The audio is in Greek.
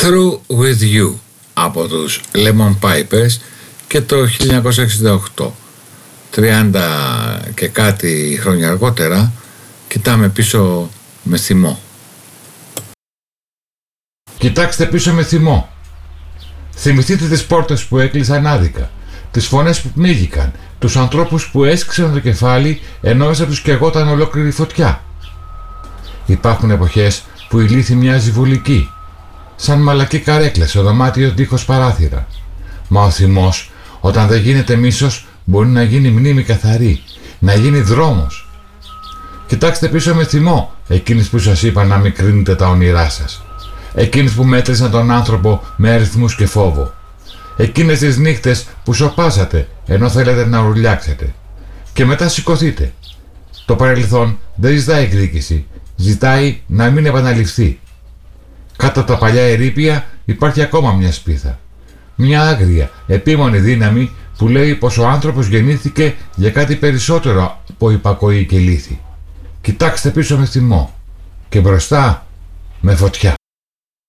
Through With You από τους Lemon Pipers και το 1968. 30 και κάτι χρόνια αργότερα κοιτάμε πίσω με θυμό. Κοιτάξτε πίσω με θυμό. Θυμηθείτε τις πόρτες που έκλεισαν άδικα, τις φωνές που πνίγηκαν, τους ανθρώπους που έσκυξαν το κεφάλι ενώ μέσα τους καιγόταν ολόκληρη φωτιά. Υπάρχουν εποχές που η λύθη μοιάζει βουλική, σαν μαλακή καρέκλα σε δωμάτιο δίχως παράθυρα. Μα ο θυμός, όταν δεν γίνεται μίσος, μπορεί να γίνει μνήμη καθαρή, να γίνει δρόμος. Κοιτάξτε πίσω με θυμό εκείνους που σας είπαν να μικρύνετε τα όνειρά σας. Εκείνους που μέτρησαν τον άνθρωπο με αριθμούς και φόβο. Εκείνες τις νύχτες που σωπάσατε ενώ θέλετε να ουρλιάξετε. Και μετά σηκωθείτε. Το παρελθόν δεν ζητάει εκδίκηση, ζητάει να μην επαναληφθεί. Κάτω από τα παλιά ερείπια υπάρχει ακόμα μια σπίθα. Μια άγρια, επίμονη δύναμη που λέει πως ο άνθρωπος γεννήθηκε για κάτι περισσότερο από υπακοή και λύθη. Κοιτάξτε πίσω με θυμό και μπροστά με φωτιά.